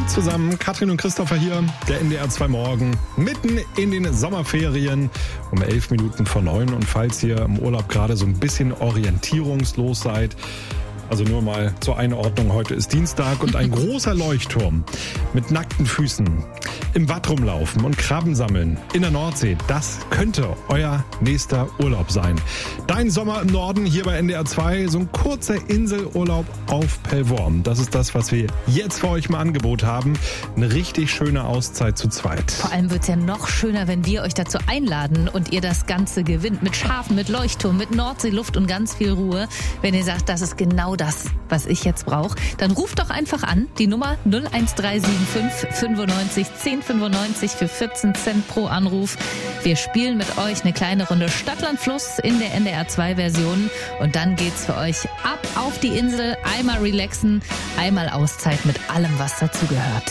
zusammen, Katrin und Christopher hier, der NDR 2 Morgen, mitten in den Sommerferien um 11 Minuten vor 9. Und falls ihr im Urlaub gerade so ein bisschen orientierungslos seid, also nur mal zur Einordnung, heute ist Dienstag und ein großer Leuchtturm mit nackten Füßen im Watt rumlaufen und Krabben sammeln in der Nordsee, das könnte euer nächster Urlaub sein. Dein Sommer im Norden hier bei NDR 2, so ein kurzer Inselurlaub auf Pellworm. Das ist das, was wir jetzt für euch mal Angebot haben. Eine richtig schöne Auszeit zu zweit. Vor allem wird es ja noch schöner, wenn wir euch dazu einladen und ihr das Ganze gewinnt. Mit Schafen, mit Leuchtturm, mit Nordseeluft und ganz viel Ruhe. Wenn ihr sagt, das ist genau das, was ich jetzt brauche, dann ruft doch einfach an. Die Nummer 01375 95 1095 für 14 Cent pro Anruf. Wir spielen mit euch eine kleine Runde Stadtland Fluss in der NDR 2 Version und dann geht's für euch ab auf die Insel, einmal relaxen, einmal Auszeit mit allem, was dazugehört.